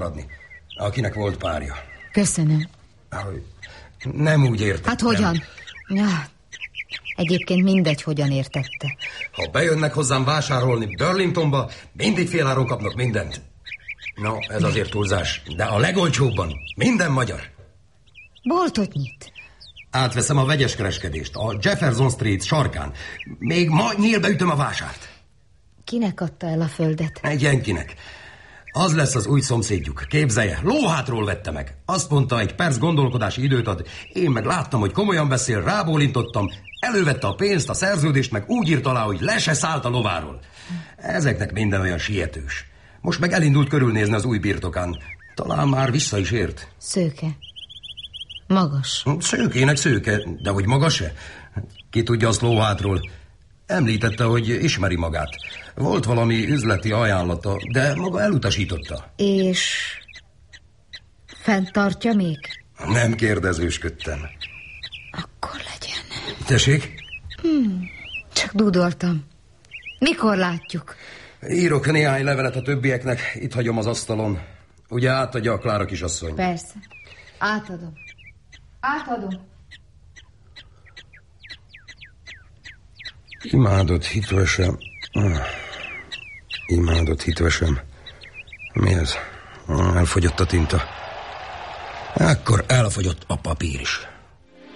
adni, akinek volt párja. Köszönöm. Nem úgy értettem. Hát hogyan? Ja, egyébként mindegy, hogyan értette. Ha bejönnek hozzám vásárolni Burlingtonba, mindig féláron kapnak mindent. No, ez azért túlzás, de a legolcsóbban minden magyar. Boltot nyit? Átveszem a vegyes kereskedést, a Jefferson Street sarkán. Még ma nyílbe ütöm a vásárt. Kinek adta el a földet? Egy Yankinek. Az lesz az új szomszédjuk, képzelje, lóhátról vette meg. Azt mondta, egy perc gondolkodási időt ad. Én meg láttam, hogy komolyan beszél, rábólintottam, elővette a pénzt, a szerződést, meg úgy írt alá, hogy le se szállt a lováról. Ezeknek minden olyan sietős. Most meg elindult körülnézni az új birtokán. Talán már vissza is ért. Szőke. Magas. Szőkének szőke, de hogy magas-e? Ki tudja azt lóhátról? Említette, hogy ismeri magát. Volt valami üzleti ajánlata, de maga elutasította. És fenntartja még? Nem kérdezősködtem. Akkor legyen. Tessék? Csak dúdoltam. Mikor látjuk? Írok néhány levelet a többieknek, itt hagyom az asztalon. Ugye átadja a Klára kisasszony? Persze. Átadom. Imádott hitvesem. Imádott hitvesem. Mi ez? Elfogyott a tinta. Akkor elfogyott a papír is.